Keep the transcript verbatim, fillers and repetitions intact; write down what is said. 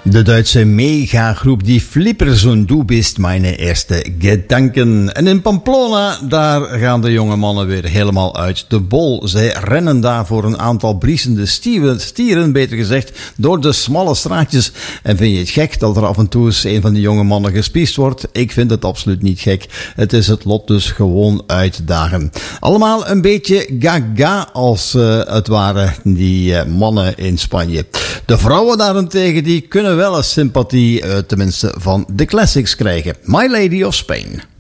De Duitse megagroep die Flipper und du bist meine erste Gedanken. En in Pamplona, daar gaan de jonge mannen weer helemaal uit de bol. Zij rennen daar voor een aantal briesende stieren, stieren, beter gezegd, door de smalle straatjes. En vind je het gek dat er af en toe eens een van die jonge mannen gespiest wordt? Ik vind het absoluut niet gek. Het is het lot dus gewoon uitdagen. Allemaal een beetje gaga als uh, het ware die uh, mannen in Spanje. De vrouwen daarentegen die kunnen wel eens sympathie, uh, tenminste van de classics krijgen. My Lady of Spain.